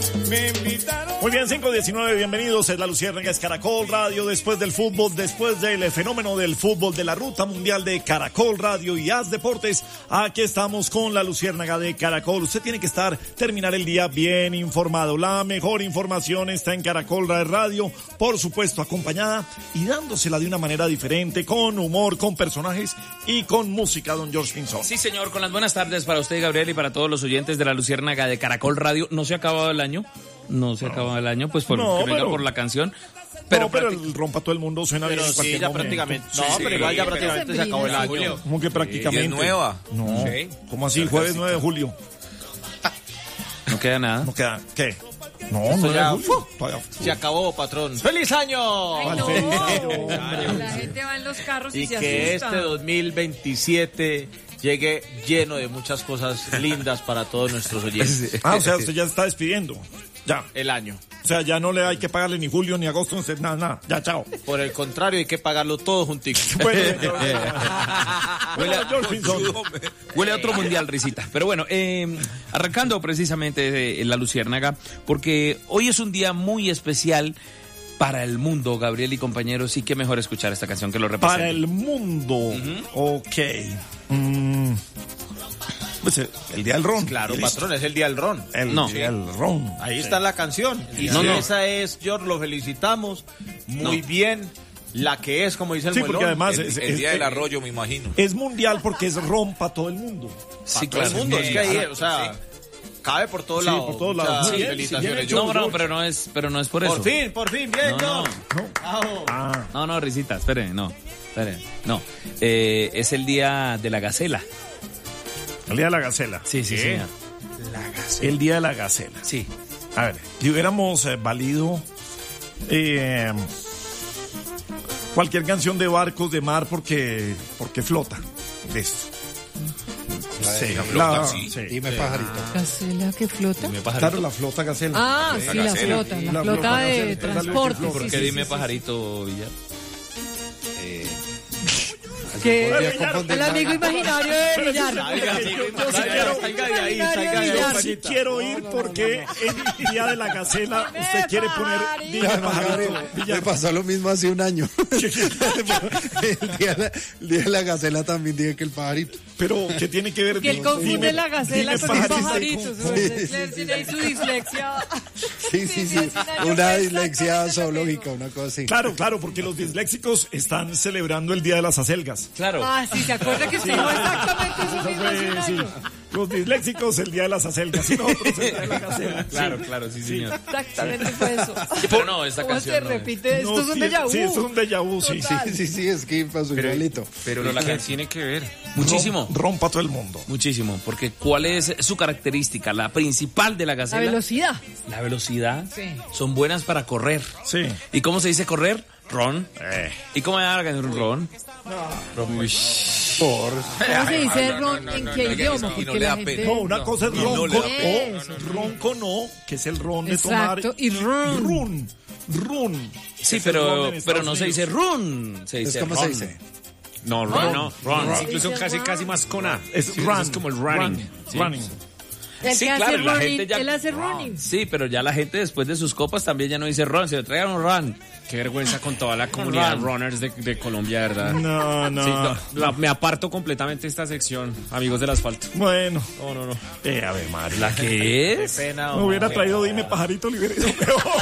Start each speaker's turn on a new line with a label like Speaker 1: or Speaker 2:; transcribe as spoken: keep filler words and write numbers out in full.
Speaker 1: Muy bien, cinco diecinueve, bienvenidos, es La Luciérnaga, es Caracol Radio, después del fútbol, después del fenómeno del fútbol, de la ruta mundial de Caracol Radio y Haz Deportes, aquí estamos con La Luciérnaga de Caracol. Usted tiene que estar, terminar el día bien informado, la mejor información está en Caracol Radio, por supuesto acompañada y dándosela de una manera diferente, con humor, con personajes y con música, don George Pinzón.
Speaker 2: Sí, señor, con las buenas tardes para usted, Gabriel, y para todos los oyentes de La Luciérnaga de Caracol Radio. No se ha acabado el año. No se no. acaba el año, pues por,
Speaker 1: no,
Speaker 2: que venga
Speaker 1: pero,
Speaker 2: por la canción. Pero,
Speaker 1: no, pero el rompa todo el mundo suena
Speaker 3: pero
Speaker 1: bien.
Speaker 3: Sí, ya
Speaker 1: momento.
Speaker 3: prácticamente.
Speaker 1: Sí,
Speaker 3: no,
Speaker 1: sí,
Speaker 3: pero igual ya
Speaker 1: pero
Speaker 3: prácticamente se acabó el año.
Speaker 1: ¿Cómo que prácticamente?
Speaker 4: Y es nueva.
Speaker 1: No.
Speaker 4: Sí.
Speaker 1: ¿Cómo así? Jueves nueve de julio.
Speaker 2: No queda nada.
Speaker 1: No queda. ¿Qué? No,
Speaker 3: Eso
Speaker 1: no
Speaker 3: ya,
Speaker 1: de julio. Todavía.
Speaker 3: Se acabó, patrón. ¡Feliz año!
Speaker 5: Ay, no.
Speaker 1: Feliz año,
Speaker 5: La gente va en los carros y,
Speaker 3: Y
Speaker 5: se
Speaker 3: que
Speaker 5: asusta.
Speaker 3: este dos mil veintisiete llegue lleno de muchas cosas lindas para todos nuestros oyentes.
Speaker 1: Ah, o sea, usted ya se está despidiendo. Ya.
Speaker 3: El año.
Speaker 1: O sea, ya no le hay que pagarle ni julio ni agosto, no sé, nada, nada. Ya, chao.
Speaker 3: Por el contrario, hay que pagarlo todo juntico.
Speaker 1: Bueno,
Speaker 2: Huele a,
Speaker 1: George Pinzón.
Speaker 2: huele a otro mundial, risita. Pero bueno, eh, arrancando precisamente de La Luciérnaga, porque hoy es un día muy especial para el mundo, Gabriel y compañeros, y qué mejor escuchar esta canción que lo representa.
Speaker 1: Para el mundo. Uh-huh. Ok. Mm. Pues el día del ron.
Speaker 3: Claro,
Speaker 1: Listo.
Speaker 3: patrón, es el día del ron.
Speaker 1: El
Speaker 2: No.
Speaker 1: día del ron.
Speaker 3: Ahí está la canción. Y
Speaker 2: No,
Speaker 3: si
Speaker 2: no.
Speaker 3: esa es, George, lo felicitamos. Muy
Speaker 2: No.
Speaker 3: bien. La que es, como dice el
Speaker 1: Sí,
Speaker 3: muelón.
Speaker 1: porque además
Speaker 4: El,
Speaker 1: es,
Speaker 4: el
Speaker 1: es-
Speaker 4: día
Speaker 1: es-
Speaker 4: del arroyo, me imagino.
Speaker 1: es mundial porque es ron para todo el mundo.
Speaker 2: Sí,
Speaker 3: todo el
Speaker 2: claro.
Speaker 3: mundo. Es que ahí, o sea, cabe por todos
Speaker 1: Sí,
Speaker 3: lados.
Speaker 1: por todos
Speaker 3: Muchas
Speaker 1: lados. Muy bien,
Speaker 3: felicitaciones.
Speaker 1: sí, bien hecho.
Speaker 2: No, no, pero no es, pero no es por eso.
Speaker 3: Por fin, por fin, bien,
Speaker 2: No,
Speaker 3: no.
Speaker 2: no.
Speaker 3: Bravo.
Speaker 1: Ah.
Speaker 2: No, no, risita, espere, no, espere, no. Eh, es el día de la gacela.
Speaker 1: El día de la gacela.
Speaker 2: Sí, sí, señor.
Speaker 1: El día de la gacela.
Speaker 2: Sí.
Speaker 1: A ver, si hubiéramos eh, valido eh, cualquier canción de barcos de mar porque porque flota. Listo. Sí,
Speaker 4: flota, sí.
Speaker 1: sí.
Speaker 6: Dime, pajarito.
Speaker 5: ¿Gacela que flota?
Speaker 2: Dime pajarito.
Speaker 1: Claro, la flota gacela.
Speaker 5: Ah, sí, la
Speaker 4: gacela.
Speaker 5: flota, la,
Speaker 1: La
Speaker 5: flota
Speaker 1: flota
Speaker 5: de
Speaker 1: gacela.
Speaker 5: transporte.
Speaker 1: ¿Por
Speaker 5: sí,
Speaker 2: ¿Por
Speaker 5: sí,
Speaker 2: qué
Speaker 5: sí,
Speaker 2: dime
Speaker 5: sí,
Speaker 2: pajarito, Villar?
Speaker 5: Que
Speaker 6: Podría confundir
Speaker 5: el amigo imaginario de Villar.
Speaker 3: Salga,
Speaker 1: Yo- yo sí
Speaker 3: salga,
Speaker 1: quiero-
Speaker 3: salga de ahí, salga de ahí,
Speaker 1: Yo sí
Speaker 3: Juanita.
Speaker 1: quiero ir porque el día de la gacela usted quiere poner
Speaker 5: pajarito.
Speaker 1: dime pajarito.
Speaker 6: Me
Speaker 1: Villar.
Speaker 6: pasó lo mismo hace un año. el, día de la, el día de la gacela también dije que el pajarito.
Speaker 1: Pero ¿qué tiene que ver?
Speaker 5: Que él
Speaker 1: Dime-
Speaker 5: confunde la gacela
Speaker 1: dime
Speaker 5: con el
Speaker 1: pajarito.
Speaker 5: pajarito. Su tiene ahí su dislexia.
Speaker 6: Sí, sí, sí. Una dislexia zoológica, una cosa así.
Speaker 1: Claro, claro, porque los disléxicos están celebrando el Día de las Acelgas.
Speaker 2: Claro.
Speaker 5: Ah, sí, se acuerda que estuvo exactamente eso mismo hace un
Speaker 1: Sí,
Speaker 5: año.
Speaker 1: los disléxicos el Día de las Acelgas y nosotros el Día de la Gacela.
Speaker 2: Claro, claro, sí, señor.
Speaker 5: Exactamente fue eso.
Speaker 2: Pero no, esta
Speaker 5: ¿Cómo
Speaker 2: canción
Speaker 5: se
Speaker 2: no es.
Speaker 5: repite? Esto
Speaker 1: No,
Speaker 5: es un
Speaker 1: sí,
Speaker 5: déjà vu.
Speaker 1: Sí, esto es un déjà vu, sí.
Speaker 5: Total.
Speaker 6: Sí, sí, sí, es que pasó igualito.
Speaker 2: Pero la canción tiene que ver. Muchísimo.
Speaker 1: Rom- Rompa todo el mundo.
Speaker 2: Muchísimo, porque ¿cuál es su característica? La principal de la
Speaker 5: La
Speaker 2: gacela.
Speaker 5: velocidad.
Speaker 2: La velocidad.
Speaker 5: Sí.
Speaker 2: Son buenas para correr.
Speaker 1: Sí.
Speaker 2: ¿Y cómo se dice correr? Ron. ¿Y cómo se llama la canción? Ron.
Speaker 5: ¿Cómo se dice ron en qué idioma?
Speaker 4: y no
Speaker 5: Porque
Speaker 4: le
Speaker 5: la
Speaker 4: da
Speaker 5: gente...
Speaker 1: No, una cosa es
Speaker 4: Y no
Speaker 1: ronco
Speaker 4: le da
Speaker 1: o
Speaker 5: Eso.
Speaker 1: ronco no, que es el ron de tomar.
Speaker 5: Exacto, y run.
Speaker 1: Run. Run.
Speaker 2: Sí,
Speaker 1: Es el
Speaker 2: pero,
Speaker 1: ron en
Speaker 2: pero
Speaker 1: Estados
Speaker 2: no se dice
Speaker 1: Unidos.
Speaker 2: run. Se dice
Speaker 6: Es como
Speaker 2: ron.
Speaker 6: se dice.
Speaker 7: No, run, no, run.
Speaker 5: Run.
Speaker 7: Incluso
Speaker 5: Dice
Speaker 7: casi,
Speaker 5: run.
Speaker 7: casi más con A.
Speaker 1: Es
Speaker 7: Sí,
Speaker 1: run.
Speaker 7: eso es como el running.
Speaker 1: Run.
Speaker 7: Sí.
Speaker 1: Running.
Speaker 5: El
Speaker 2: Sí,
Speaker 5: que
Speaker 2: claro,
Speaker 5: hace
Speaker 2: y la
Speaker 5: running,
Speaker 2: gente ya-
Speaker 5: él hace running.
Speaker 2: Sí, pero ya la gente después de sus copas también ya no dice run, se le traigan un run.
Speaker 7: Qué vergüenza con toda la comunidad
Speaker 2: Run.
Speaker 7: runners de, de Colombia, ¿verdad?
Speaker 1: No, no.
Speaker 7: Sí, no, la- me aparto completamente de esta sección, amigos del asfalto.
Speaker 1: Bueno.
Speaker 7: No, no, no.
Speaker 1: Eh, a ver, Mario.
Speaker 2: ¿La qué es?
Speaker 3: Pena,
Speaker 1: Me hubiera
Speaker 3: hombre.
Speaker 1: traído dime pajarito, le hubiera ido peor.